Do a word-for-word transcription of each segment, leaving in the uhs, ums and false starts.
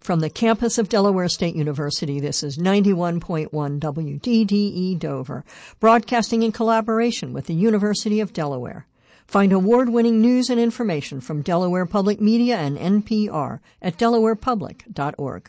From the campus of Delaware State University, this is ninety-one point one W D D E Dover, broadcasting in collaboration with the University of Delaware. Find award-winning news and information from Delaware Public Media and N P R at delaware public dot org.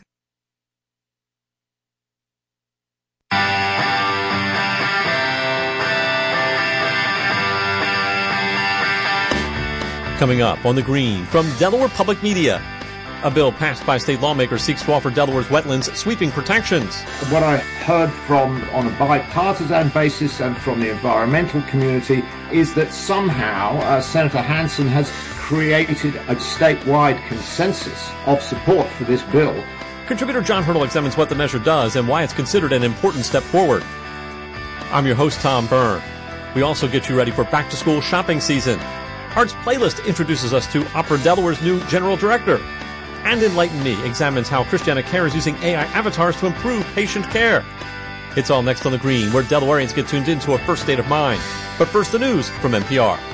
Coming up on The Green from Delaware Public Media. A bill passed by state lawmakers seeks to offer Delaware's wetlands sweeping protections. What I heard from, on a bipartisan basis and from the environmental community, is that somehow uh, Senator Hansen has created a statewide consensus of support for this bill. Contributor John Hurdle examines what the measure does and why it's considered an important step forward. I'm your host, Tom Byrne. We also get you ready for back-to-school shopping season. Arts Playlist introduces us to Opera Delaware's new general director. And Enlighten Me examines how Christiana Care is using A I avatars to improve patient care. It's all next on The Green, where Delawareans get tuned into a first state of mind. But first, the news from N P R.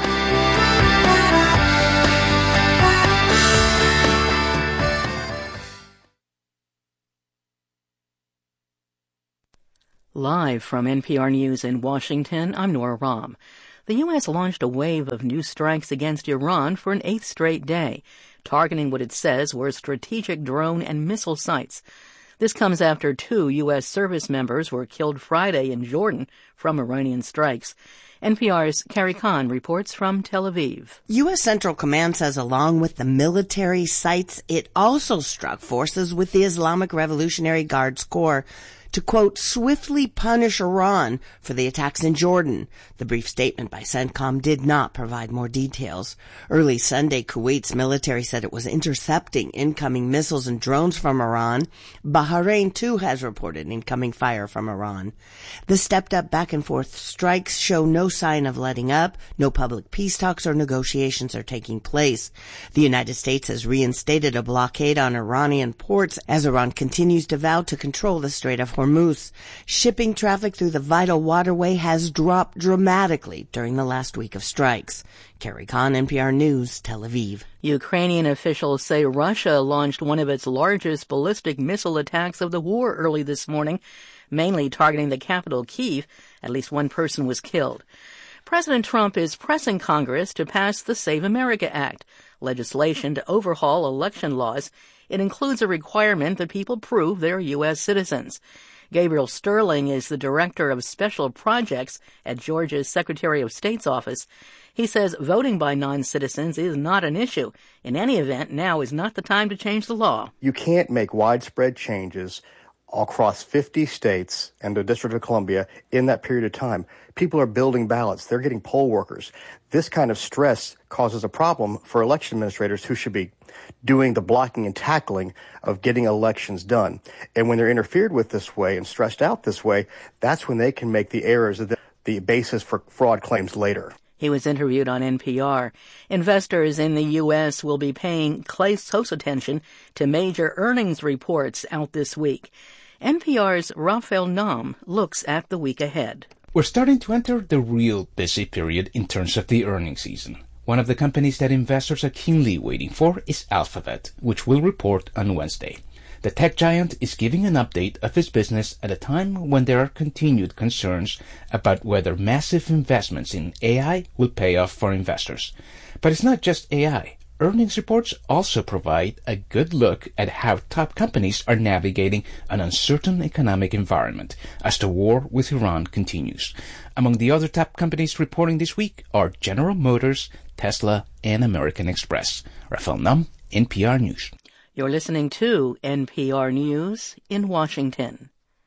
Live from N P R News in Washington, I'm Nora Rahm. The U S launched a wave of new strikes against Iran for an eighth straight day, targeting what it says were strategic drone and missile sites. This comes after two U S service members were killed Friday in Jordan from Iranian strikes. N P R's Carrie Kahn reports from Tel Aviv. U S Central Command says along with the military sites, it also struck forces with the Islamic Revolutionary Guards Corps to, quote, swiftly punish Iran for the attacks in Jordan. The brief statement by CENTCOM did not provide more details. Early Sunday, Kuwait's military said it was intercepting incoming missiles and drones from Iran. Bahrain, too, has reported incoming fire from Iran. The stepped-up back-and-forth strikes show no sign of letting up. No public peace talks or negotiations are taking place. The United States has reinstated a blockade on Iranian ports as Iran continues to vow to control the Strait of Hormuz. Shipping traffic through the vital waterway has dropped dramatically during the last week of strikes. Carrie Kahn, N P R News, Tel Aviv. Ukrainian officials say Russia launched one of its largest ballistic missile attacks of the war early this morning, mainly targeting the capital, Kyiv. At least one person was killed. President Trump is pressing Congress to pass the Save America Act, legislation to overhaul election laws. It includes a requirement that people prove they're U S citizens. Gabriel Sterling is the director of special projects at Georgia's Secretary of State's office. He says voting by non-citizens is not an issue. In any event, now is not the time to change the law. You can't make widespread changes across fifty states and the District of Columbia in that period of time. People are building ballots. They're getting poll workers. This kind of stress causes a problem for election administrators who should be doing the blocking and tackling of getting elections done. And when they're interfered with this way and stressed out this way, that's when they can make the errors of the, the basis for fraud claims later. He was interviewed on N P R. Investors in the U S will be paying close attention to major earnings reports out this week. N P R's Raphael Naum looks at the week ahead. We're starting to enter the real busy period in terms of the earnings season. One of the companies that investors are keenly waiting for is Alphabet, which will report on Wednesday. The tech giant is giving an update of its business at a time when there are continued concerns about whether massive investments in A I will pay off for investors. But it's not just A I. Earnings reports also provide a good look at how top companies are navigating an uncertain economic environment as the war with Iran continues. Among the other top companies reporting this week are General Motors, Tesla, and American Express. Raphael Naum, N P R News. You're listening to N P R News in Washington.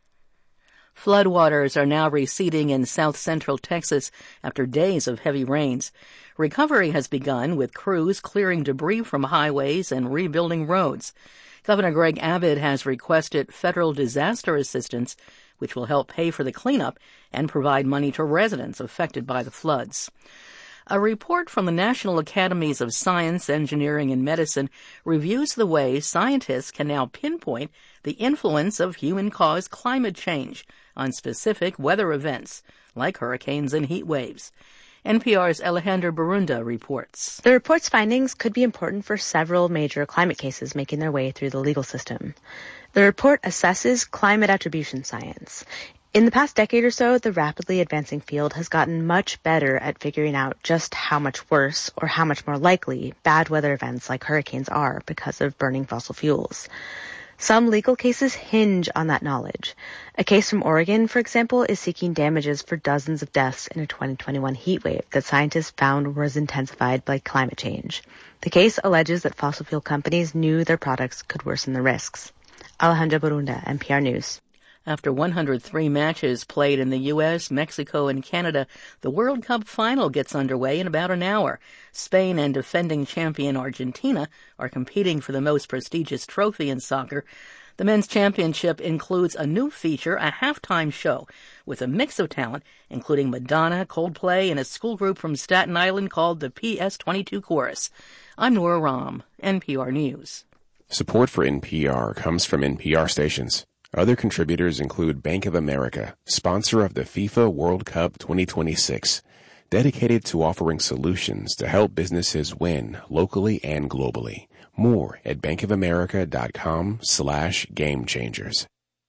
Floodwaters are now receding in south-central Texas after days of heavy rains. Recovery has begun with crews clearing debris from highways and rebuilding roads. Governor Greg Abbott has requested federal disaster assistance, which will help pay for the cleanup and provide money to residents affected by the floods. A report from the National Academies of Science, Engineering, and Medicine reviews the way scientists can now pinpoint the influence of human-caused climate change on specific weather events, like hurricanes and heat waves. N P R's Alejandra Barunda reports. The report's findings could be important for several major climate cases making their way through the legal system. The report assesses climate attribution science. In the past decade or so, the rapidly advancing field has gotten much better at figuring out just how much worse or how much more likely bad weather events like hurricanes are because of burning fossil fuels. Some legal cases hinge on that knowledge. A case from Oregon, for example, is seeking damages for dozens of deaths in a twenty twenty-one heat wave that scientists found was intensified by climate change. The case alleges that fossil fuel companies knew their products could worsen the risks. Alejandra Barunda, N P R News. After one hundred three matches played in the U S, Mexico, and Canada, the World Cup final gets underway in about an hour. Spain and defending champion Argentina are competing for the most prestigious trophy in soccer. The men's championship includes a new feature, a halftime show, with a mix of talent, including Madonna, Coldplay, and a school group from Staten Island called the P S twenty-two Chorus. I'm Nora Rahm, N P R News. Support for N P R comes from N P R stations. Other contributors include Bank of America, sponsor of the FIFA World Cup twenty twenty-six, dedicated to offering solutions to help businesses win locally and globally. More at bankofamerica.com slash game changers.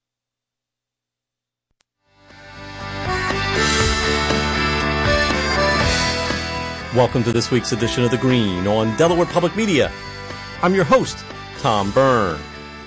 Welcome to this week's edition of The Green on Delaware Public Media. I'm your host, Tom Byrne.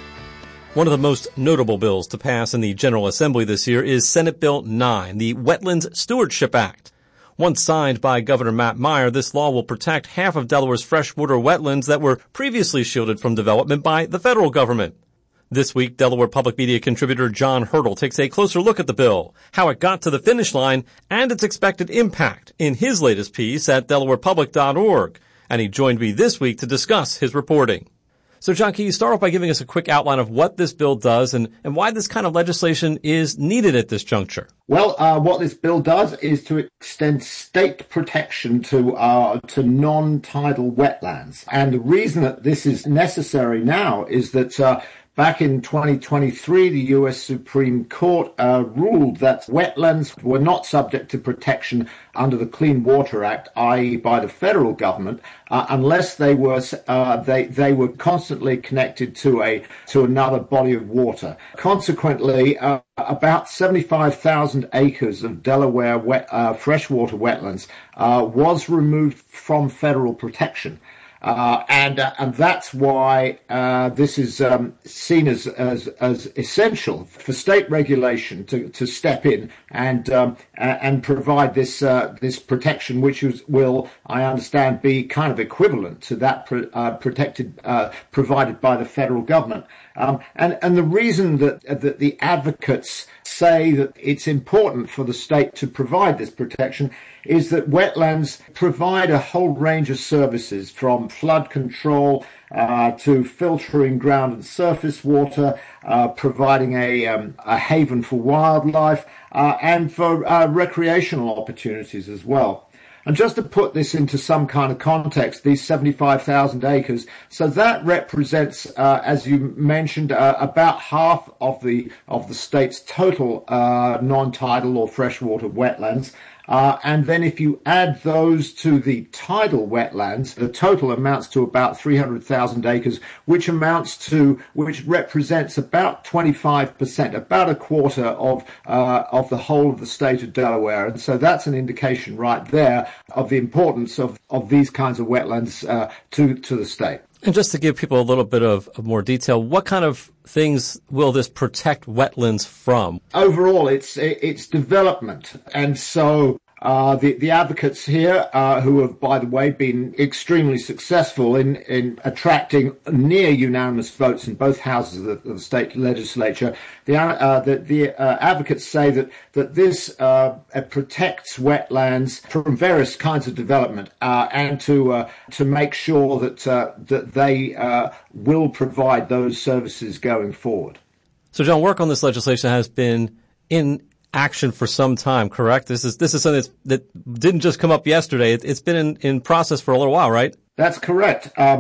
One of the most notable bills to pass in the General Assembly this year is Senate Bill nine, the Wetlands Stewardship Act. Once signed by Governor Matt Meyer, this law will protect half of Delaware's freshwater wetlands that were previously shielded from development by the federal government. This week, Delaware Public Media contributor John Hurdle takes a closer look at the bill, how it got to the finish line, and its expected impact in his latest piece at delaware public dot org. And he joined me this week to discuss his reporting. So, John, can you start off by giving us a quick outline of what this bill does and, and why this kind of legislation is needed at this juncture? Well, uh, what this bill does is to extend state protection to uh, to non-tidal wetlands. And the reason that this is necessary now is that uh, back in twenty twenty-three, the U S Supreme Court uh, ruled that wetlands were not subject to protection under the Clean Water Act, that is by the federal government, uh, unless they were uh, they they were constantly connected to a to another body of water. Consequently, uh, about seventy-five thousand acres of Delaware wet, uh, freshwater wetlands uh, was removed from federal protection. Uh, and uh, and that's why uh, this is um, seen as, as as essential for state regulation to, to step in and um, and provide this uh, this protection, which is, will, I understand, be kind of equivalent to that pro- uh, protected uh, provided by the federal government. Um, and and the reason that that the advocates say that it's important for the state to provide this protection is that wetlands provide a whole range of services, from flood control uh, to filtering ground and surface water, uh, providing a, um, a haven for wildlife, uh, and for uh, recreational opportunities as well. And just to put this into some kind of context, these seventy-five thousand acres, so that represents, uh, as you mentioned, uh, about half of the of the state's total uh, non-tidal or freshwater wetlands. Uh, and then if you add those to the tidal wetlands, the total amounts to about three hundred thousand acres, which amounts to, which represents about twenty-five percent, about a quarter of, uh, of the whole of the state of Delaware. And so that's an indication right there of the importance of, of these kinds of wetlands, uh, to, to the state. And just to give people a little bit of, of more detail, what kind of things will this protect wetlands from? Overall, it's it's development. And so uh, the, the advocates here, uh, who have, by the way, been extremely successful in, in attracting near unanimous votes in both houses of the, of the state legislature, the, uh, the, the uh, advocates say that, that this uh, protects wetlands from various kinds of development uh, and to uh, to make sure that, uh, that they uh, will provide those services going forward. So, John, work on this legislation has been in action for some time, correct? This is this is something that's, that didn't just come up yesterday. It, it's been in, in process for a little while, right? That's correct. Um,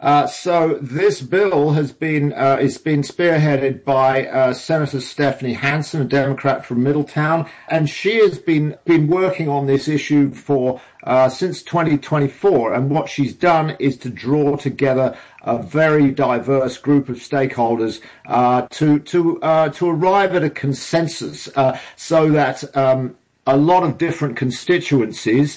Uh, so this bill has been uh, is been spearheaded by uh, Senator Stephanie Hansen, a Democrat from Middletown, and she has been been working on this issue for uh, since twenty twenty-four. And what she's done is to draw together a very diverse group of stakeholders uh, to to uh, to arrive at a consensus, uh, so that um, a lot of different constituencies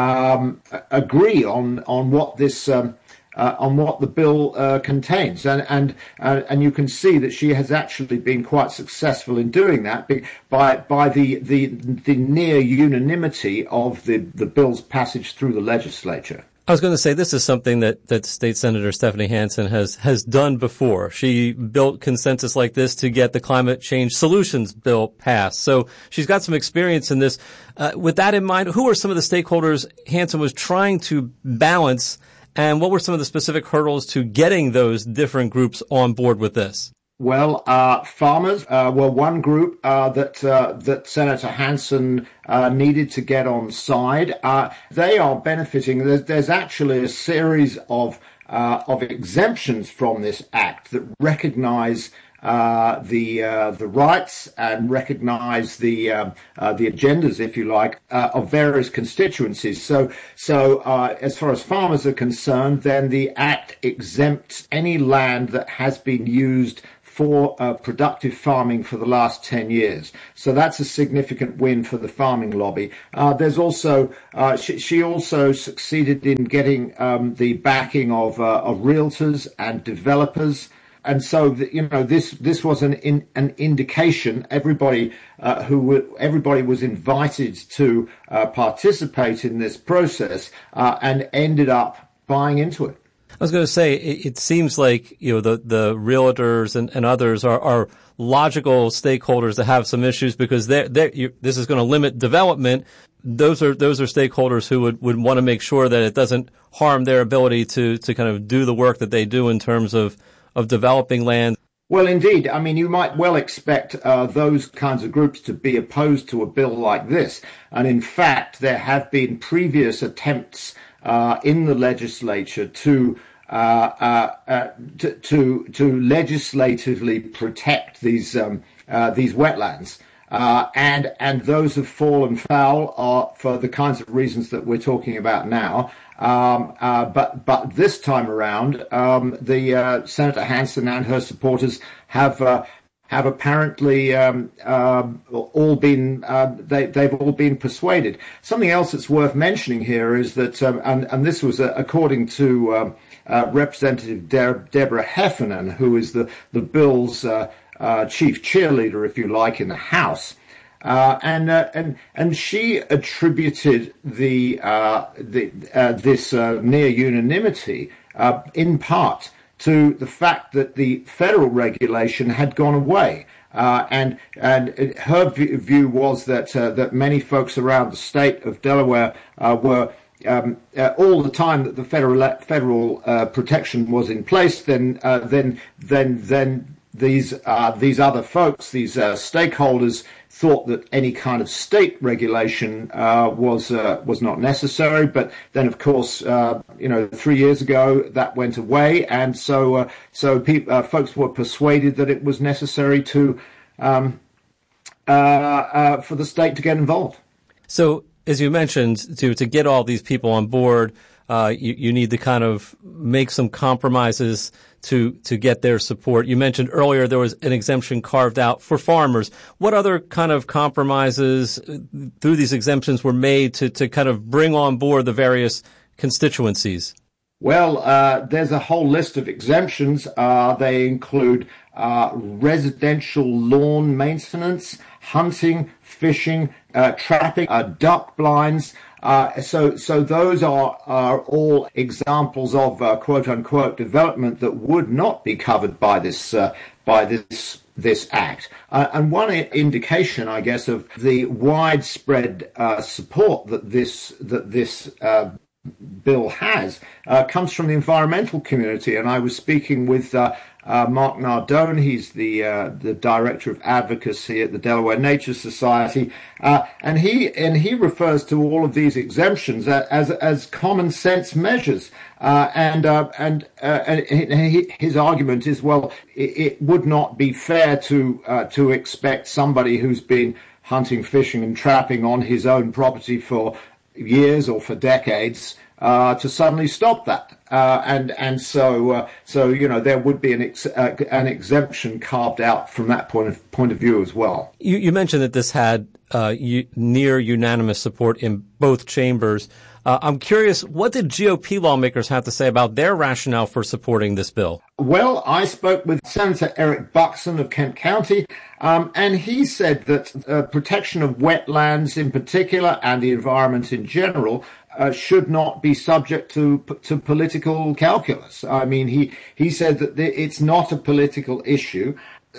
um, agree on on what this. Um, Uh, on what the bill uh, contains, and and uh, and you can see that she has actually been quite successful in doing that by by the the, the near unanimity of the, the bill's passage through the legislature. I was going to say this is something that, that State Senator Stephanie Hansen has, has done before. She built consensus like this to get the Climate Change Solutions Bill passed. So she's got some experience in this. Uh, with that in mind, who are some of the stakeholders Hansen was trying to balance, and what were some of the specific hurdles to getting those different groups on board with this? Well, uh, farmers uh, were one group uh, that uh, that Senator Hansen uh, needed to get on side. Uh, they are benefiting. There's, there's actually a series of uh, of exemptions from this act that recognize uh, the uh, the rights and recognize the uh, uh, the agendas, if you like, uh, of various constituencies. So, so uh, as far as farmers are concerned, then the act exempts any land that has been used for uh, productive farming for the last ten years. So that's a significant win for the farming lobby. Uh, there's also, uh, she, she also succeeded in getting um, the backing of, uh, of realtors and developers. And so, the, you know, this this was an in, an indication. Everybody uh, who w- everybody was invited to uh, participate in this process uh, and ended up buying into it. I was going to say, it, it seems like, you know, the, the realtors and, and others are, are logical stakeholders that have some issues because they're, they're, you, this is going to limit development. Those are, those are stakeholders who would, would want to make sure that it doesn't harm their ability to, to kind of do the work that they do in terms of, of developing land. Well, indeed. I mean, you might well expect uh, those kinds of groups to be opposed to a bill like this. And in fact, there have been previous attempts uh, in the legislature to Uh, uh, uh, to, to to legislatively protect these um, uh, these wetlands, uh, and and those have fallen foul uh, for the kinds of reasons that we're talking about now. Um, uh, but but this time around, um, the uh, Senator Hansen and her supporters have. Uh, have apparently um, uh, all been, uh, they, they've all been persuaded. Something else that's worth mentioning here is that, um, and, and this was uh, according to um, uh, Representative De- Deborah Heffernan, who is the, the bill's uh, uh, chief cheerleader, if you like, in the House. Uh, and, uh, and, and she attributed the, uh, the, uh, this uh, near unanimity uh, in part to the fact that the federal regulation had gone away, uh, and and it, her view was that uh, that many folks around the state of Delaware uh, were um, uh, all the time that the federal federal uh, protection was in place. Then uh, then then then these uh, these other folks, these uh, stakeholders, thought that any kind of state regulation uh, was uh, was not necessary. But then, of course, uh, you know, three years ago that went away, and so uh, so pe- uh, folks were persuaded that it was necessary to um, uh, uh, for the state to get involved. So, as you mentioned, to to get all these people on board, uh, you, you need to kind of make some compromises to to get their support. You mentioned earlier there was an exemption carved out for farmers. What other kind of compromises through these exemptions were made to, to kind of bring on board the various constituencies? Well, uh, there's a whole list of exemptions. Uh, they include uh, residential lawn maintenance, hunting, fishing, uh, trapping, uh, duck blinds. Uh, so, so those are, are all examples of uh, quote unquote development that would not be covered by this, uh, by this, this act. Uh, and one indication, I guess, of the widespread, uh, support that this, that this, uh, bill has uh, comes from the environmental community. And I was speaking with uh, uh, Mark Nardone. He's the uh, the director of advocacy at the Delaware Nature Society, uh, and he and he refers to all of these exemptions as as common sense measures. Uh, and uh, and, uh, and he, his argument is, well, it, it would not be fair to uh, to expect somebody who's been hunting, fishing, and trapping on his own property for years or for decades uh, to suddenly stop that. Uh, and and so uh, so you know there would be an ex- uh, an exemption carved out from that point of point of view as well. You, you mentioned that this had uh, u- near unanimous support in both chambers. Uh, I'm curious, what did G O P lawmakers have to say about their rationale for supporting this bill? Well, I spoke with Senator Eric Buxton of Kent County, um, and he said that uh, protection of wetlands in particular and the environment in general uh, should not be subject to to political calculus. I mean, he, he said that it's not a political issue.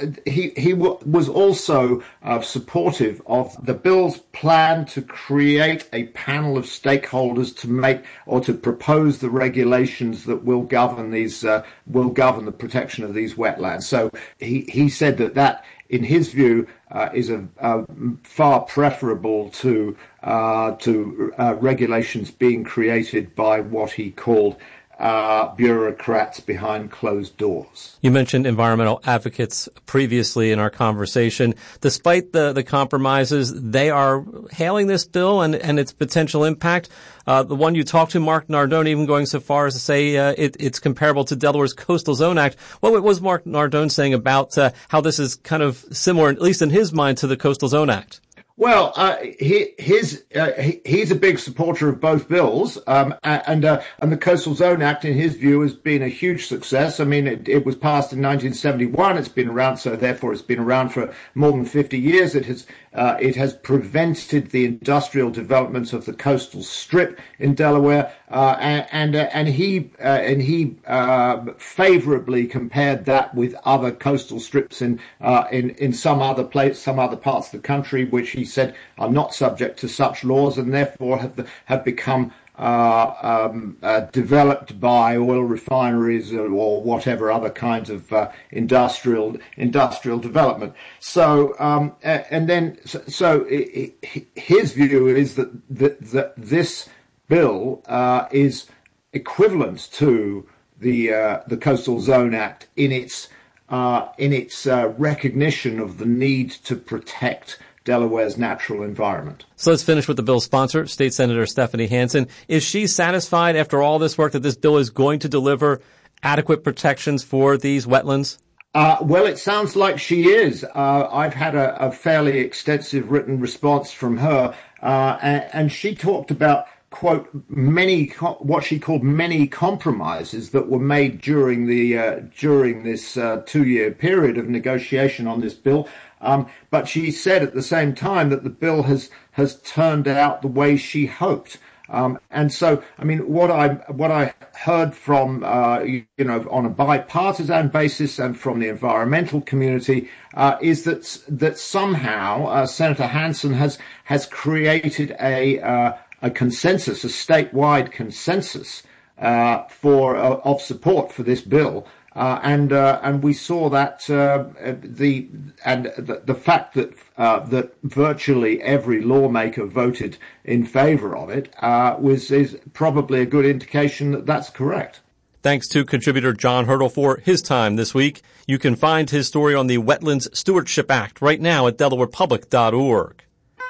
He he w- was also uh, supportive of the bill's plan to create a panel of stakeholders to make or to propose the regulations that will govern these uh, will govern the protection of these wetlands. So he, he said that that, in his view, uh, is a, a far preferable to uh, to uh, regulations being created by what he called Uh, bureaucrats behind closed doors. You mentioned environmental advocates previously in our conversation. Despite the, the compromises, they are hailing this bill and, and its potential impact. Uh, the one you talked to, Mark Nardone, even going so far as to say uh, it, it's comparable to Delaware's Coastal Zone Act. What was Mark Nardone saying about uh, how this is kind of similar, at least in his mind, to the Coastal Zone Act? Well, uh, he, his, uh, he, he's a big supporter of both bills, um, and uh, and the Coastal Zone Act, in his view, has been a huge success. I mean, it, it was passed in nineteen seventy-one. It's been around, so therefore, it's been around for more than fifty years. It has uh, it has prevented the industrial development of the coastal strip in Delaware, uh, and and, uh, and he uh, and he uh, favorably compared that with other coastal strips in uh, in in some other place, some other parts of the country, which he said are not subject to such laws and therefore have have become uh, um, uh, developed by oil refineries or, or whatever other kinds of uh, industrial industrial development. So um, and then so, so it, it, his view is that that, that this bill uh, is equivalent to the uh, the Coastal Zone Act in its uh, in its uh, recognition of the need to protect Delaware's natural environment. So let's finish with the bill's sponsor, State Senator Stephanie Hansen. Is she satisfied after all this work that this bill is going to deliver adequate protections for these wetlands? Uh, well, it sounds like she is. Uh, I've had a, a fairly extensive written response from her, uh, and, and she talked about, quote, many, what she called many compromises that were made during the uh, during this uh, two-year period of negotiation on this bill. Um, but she said at the same time that the bill has has turned out the way she hoped. Um, and so, I mean, what I what I heard from uh, you, you know on a bipartisan basis and from the environmental community uh, is that that somehow uh, Senator Hansen has has created a uh, a consensus, a statewide consensus uh, for uh, of support for this bill. Uh, and uh, and we saw that uh, the and the, the fact that uh, that virtually every lawmaker voted in favor of it uh, was is probably a good indication that that's correct. Thanks to contributor John Hurdle for his time this week. You can find his story on the Wetlands Stewardship Act right now at delaware public dot org.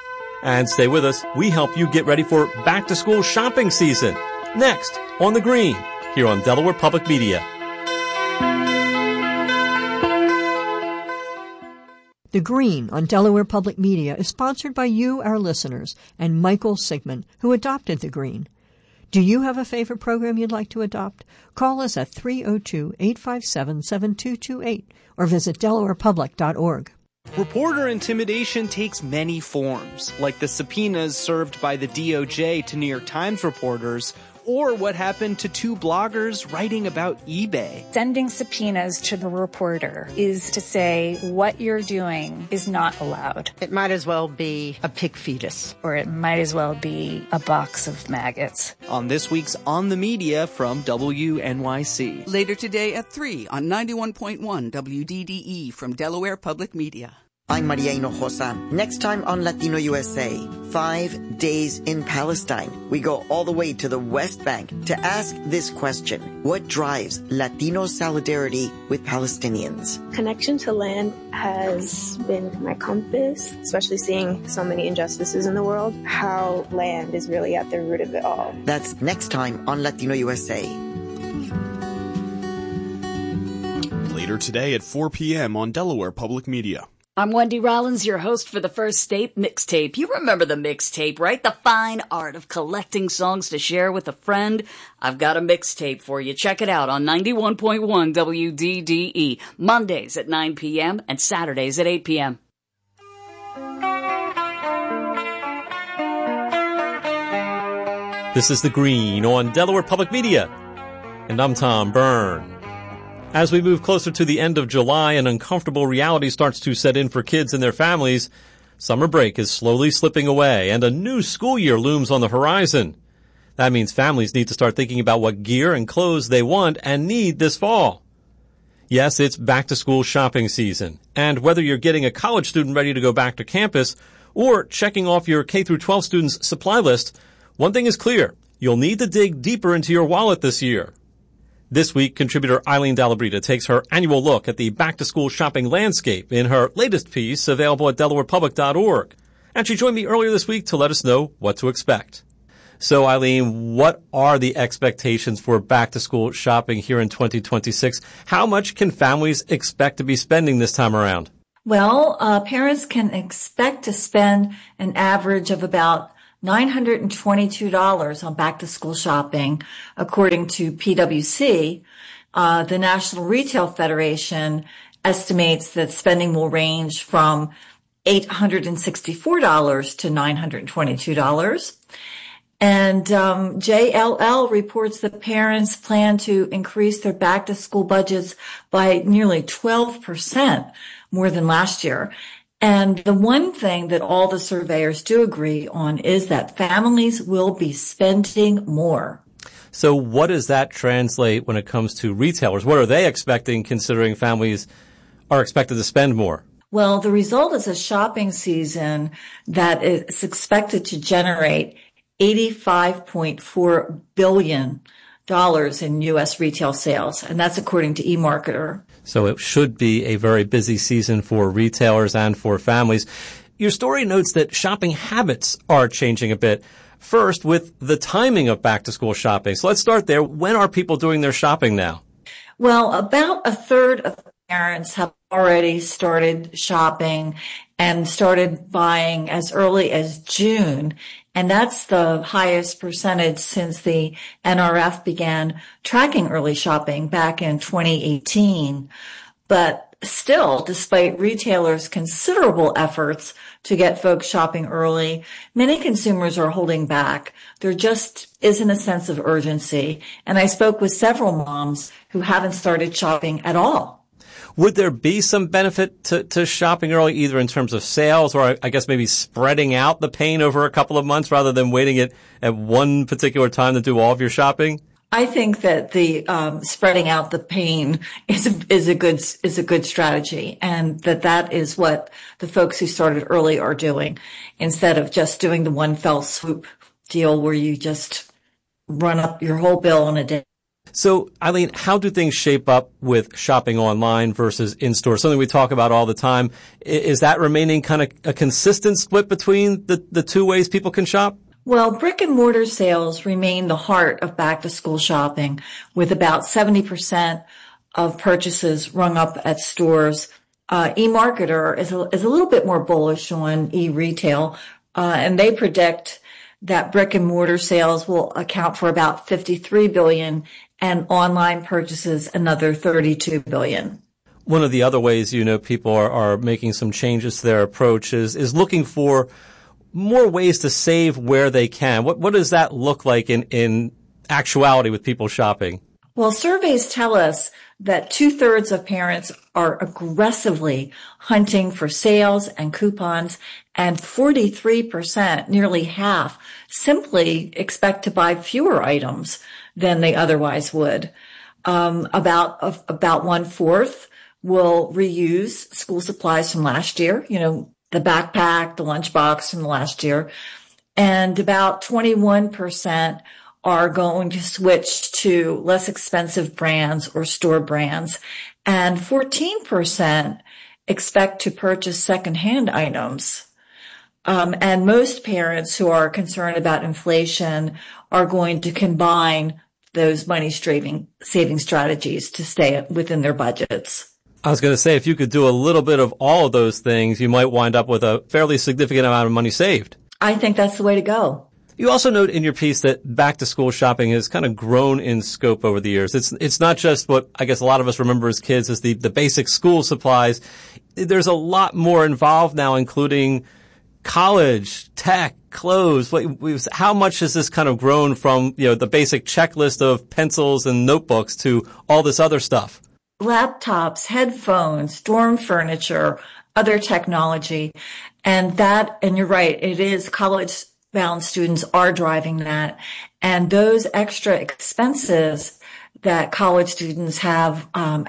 And stay with us. We help you get ready for back-to-school shopping season. Next, on The Green, here on Delaware Public Media. The Green on Delaware Public Media is sponsored by you, our listeners, and Michael Sigmund, who adopted The Green. Do you have a favorite program you'd like to adopt? Call us at three oh two, eight five seven, seven two two eight or visit delaware public dot org. Reporter intimidation takes many forms, like the subpoenas served by the D O J to New York Times reporters, Or what happened to two bloggers writing about eBay? Sending subpoenas to the reporter is to say what you're doing is not allowed. It might as well be a pig fetus. Or it might as well be a box of maggots. On this week's On the Media from W N Y C. Later today at three on ninety-one point one W D D E from Delaware Public Media. I'm Maria Hinojosa. Next time on Latino U S A, five days in Palestine. We go all the way to the West Bank to ask this question. What drives Latino solidarity with Palestinians? Connection to land has been my compass, especially seeing so many injustices in the world, how land is really at the root of it all. That's next time on Latino U S A. Later today at four p.m. on Delaware Public Media. I'm Wendy Rollins, your host for the First State Mixtape. You remember the mixtape, right? The fine art of collecting songs to share with a friend. I've got a mixtape for you. Check it out on ninety-one point one W D D E, Mondays at nine p.m. and Saturdays at eight p.m. This is The Green on Delaware Public Media, and I'm Tom Byrne. As we move closer to the end of July, an uncomfortable reality starts to set in for kids and their families. Summer break is slowly slipping away, and a new school year looms on the horizon. That means families need to start thinking about what gear and clothes they want and need this fall. Yes, it's back-to-school shopping season, and whether you're getting a college student ready to go back to campus or checking off your K through twelve students' supply list, one thing is clear. You'll need to dig deeper into your wallet this year. This week, contributor Eileen Dalabrita takes her annual look at the back-to-school shopping landscape in her latest piece available at delaware public dot org. And she joined me earlier this week to let us know what to expect. So, Eileen, what are the expectations for back-to-school shopping here in twenty twenty-six? How much can families expect to be spending this time around? Well, uh, parents can expect to spend an average of about nine hundred twenty-two dollars on back-to-school shopping, according to P W C. Uh, the National Retail Federation estimates that spending will range from eight hundred sixty-four dollars to nine hundred twenty-two dollars. And um, J L L reports that parents plan to increase their back-to-school budgets by nearly twelve percent more than last year. And the one thing that all the surveyors do agree on is that families will be spending more. So what does that translate when it comes to retailers? What are they expecting, considering families are expected to spend more? Well, the result is a shopping season that is expected to generate eighty-five point four billion dollars in U S retail sales, and that's according to eMarketer. So it should be a very busy season for retailers and for families. Your story notes that shopping habits are changing a bit. First, with the timing of back-to-school shopping. So let's start there. When are people doing their shopping now? Well, about a third of parents have already started shopping and started buying as early as June. And that's the highest percentage since the N R F began tracking early shopping back in twenty eighteen. But still, despite retailers' considerable efforts to get folks shopping early, many consumers are holding back. There just isn't a sense of urgency. And I spoke with several moms who haven't started shopping at all. Would there be some benefit to, to shopping early, either in terms of sales or I guess maybe spreading out the pain over a couple of months rather than waiting it at one particular time to do all of your shopping? I think that the um, spreading out the pain is a, is a good is a good strategy, and that that is what the folks who started early are doing, instead of just doing the one fell swoop deal where you just run up your whole bill in a day. So, Eileen, how do things shape up with shopping online versus in-store? Something we talk about all the time. Is that remaining kind of a consistent split between the, the two ways people can shop? Well, brick and mortar sales remain the heart of back-to-school shopping, with about seventy percent of purchases rung up at stores. Uh, eMarketer is a, is a little bit more bullish on e-retail, uh, and they predict that brick and mortar sales will account for about fifty-three billion dollars and online purchases another thirty-two billion dollars. One of the other ways, you know, people are, are making some changes to their approach is, is looking for more ways to save where they can. What, what does that look like in, in actuality with people shopping? Well, surveys tell us that two-thirds of parents are aggressively hunting for sales and coupons, and forty-three percent, nearly half, simply expect to buy fewer items than they otherwise would. Um, about uh, about one-fourth will reuse school supplies from last year, you know, the backpack, the lunchbox from last year, and about twenty-one percent are going to switch to less expensive brands or store brands, and fourteen percent expect to purchase secondhand items. Um, and most parents who are concerned about inflation are going to combine those money saving saving strategies to stay within their budgets. I was going to say, if you could do a little bit of all of those things, you might wind up with a fairly significant amount of money saved. I think that's the way to go. You also note in your piece that back-to-school shopping has kind of grown in scope over the years. It's it's not just what I guess a lot of us remember as kids as the, the basic school supplies. There's a lot more involved now, including college, tech, clothes. How much has this kind of grown from, you know, the basic checklist of pencils and notebooks to all this other stuff? Laptops, headphones, dorm furniture, other technology. And that, and you're right, it is college bound students are driving that. And those extra expenses that college students have um,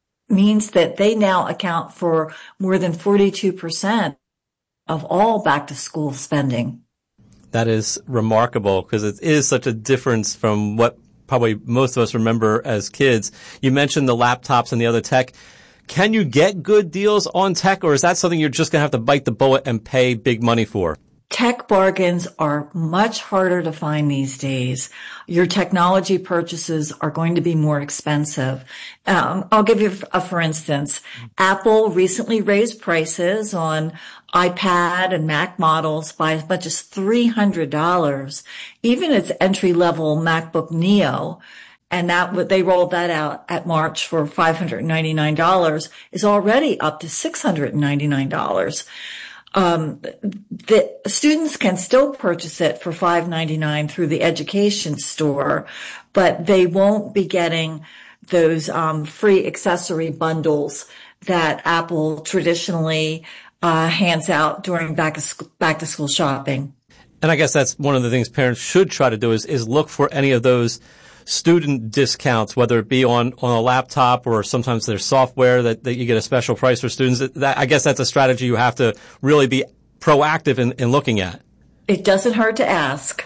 means that they now account for more than forty-two percent of all back to school spending. That is remarkable because it is such a difference from what probably most of us remember as kids. You mentioned the laptops and the other tech. Can you get good deals on tech, or is that something you're just going to have to bite the bullet and pay big money for? Tech bargains are much harder to find these days. Your technology purchases are going to be more expensive. Um, I'll give you a for instance. Apple recently raised prices on iPad and Mac models by as much as three hundred dollars. Even its entry-level MacBook Neo, and that they rolled that out at March for five hundred ninety-nine dollars, is already up to six hundred ninety-nine dollars. Um, the students can still purchase it for five ninety-nine through the education store, but they won't be getting those um, free accessory bundles that Apple traditionally uh, hands out during back to school, back to school shopping. And I guess that's one of the things parents should try to do is is look for any of those student discounts, whether it be on, on a laptop or sometimes there's software that, that you get a special price for students. That, that, I guess that's a strategy you have to really be proactive in, in looking at. It doesn't hurt to ask.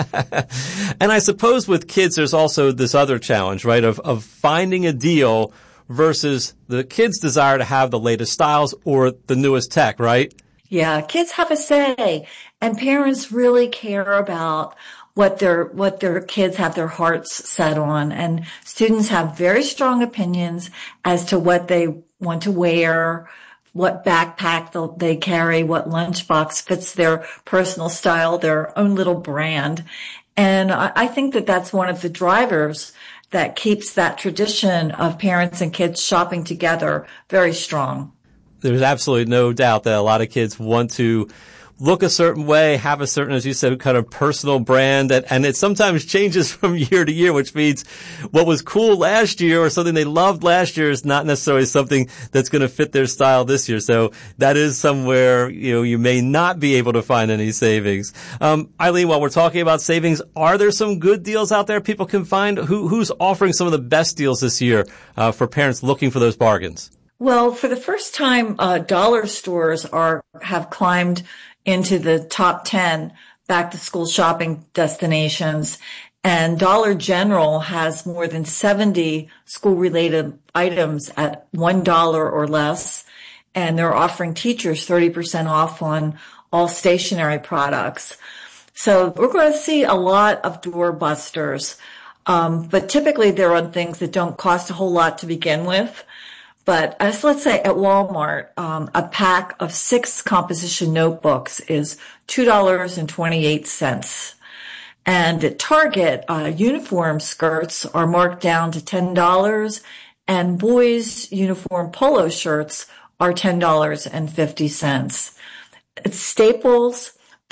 And I suppose with kids, there's also this other challenge, right, of, of finding a deal versus the kids' desire to have the latest styles or the newest tech, right? Yeah, kids have a say, and parents really care about what their, what their kids have their hearts set on. And students have very strong opinions as to what they want to wear, what backpack they carry, what lunchbox fits their personal style, their own little brand. And I think that that's one of the drivers that keeps that tradition of parents and kids shopping together very strong. There's absolutely no doubt that a lot of kids want to look a certain way, have a certain, as you said, kind of personal brand, and, and it sometimes changes from year to year, which means what was cool last year or something they loved last year is not necessarily something that's going to fit their style this year. So that is somewhere, you know, you may not be able to find any savings. Um, Eileen, while we're talking about savings, are there some good deals out there people can find? Who, who's offering some of the best deals this year uh, for parents looking for those bargains? Well, for the first time, uh, dollar stores are have climbed into the top ten back to school shopping destinations. And Dollar General has more than seventy school related items at one dollar or less. And they're offering teachers thirty percent off on all stationery products. So we're going to see a lot of doorbusters. Um, but typically they're on things that don't cost a whole lot to begin with. But as let's say at Walmart, um, a pack of six composition notebooks is two dollars and twenty-eight cents. And at Target, uh, uniform skirts are marked down to ten dollars, and boys' uniform polo shirts are ten dollars and fifty cents. At Staples,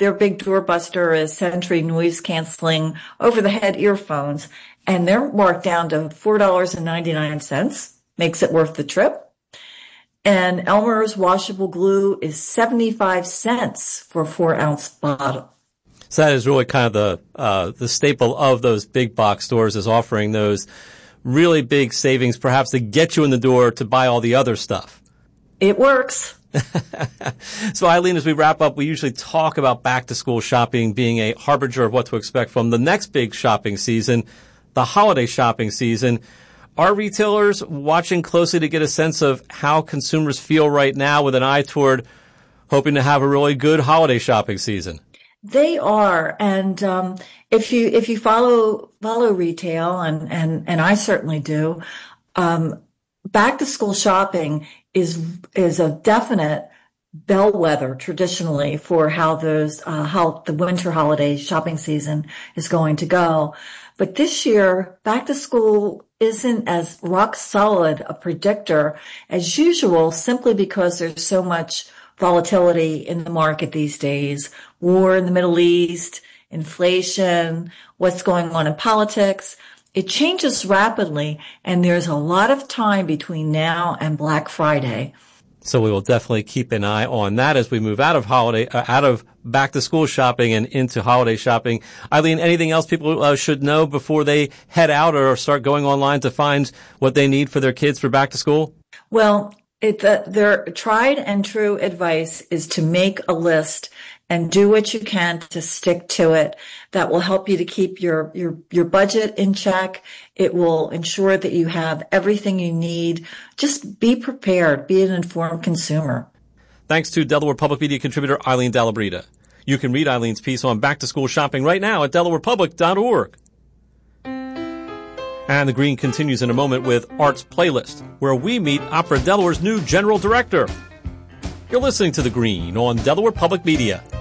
their big doorbuster is Sentry noise canceling over-the-head earphones, and they're marked down to four dollars and ninety-nine cents. Makes it worth the trip. And Elmer's washable glue is seventy-five cents for a four-ounce bottle. So that is really kind of the uh the staple of those big box stores, is offering those really big savings, perhaps to get you in the door to buy all the other stuff. It works. So, Eileen, as we wrap up, we usually talk about back-to-school shopping being a harbinger of what to expect from the next big shopping season, the holiday shopping season. Are retailers watching closely to get a sense of how consumers feel right now, with an eye toward hoping to have a really good holiday shopping season? They are, and um, if you if you follow follow retail, and and and I certainly do, um, back to school shopping is is a definite bellwether traditionally for how those uh, how the winter holiday shopping season is going to go. But this year, back to school isn't as rock solid a predictor as usual, simply because there's so much volatility in the market these days. War in the Middle East, inflation, what's going on in politics. It changes rapidly, and there's a lot of time between now and Black Friday. So we will definitely keep an eye on that as we move out of holiday, uh, out of back to school shopping and into holiday shopping. Eileen, anything else people uh, should know before they head out or start going online to find what they need for their kids for back to school? Well, it, the, their tried and true advice is to make a list and do what you can to stick to it. That will help you to keep your, your, your budget in check. It will ensure that you have everything you need. Just be prepared. Be an informed consumer. Thanks to Delaware Public Media contributor Eileen Della Brita. You can read Eileen's piece on back-to-school shopping right now at delaware public dot org. And the Green continues in a moment with Arts Playlist, where we meet Opera Delaware's new general director. You're listening to The Green on Delaware Public Media.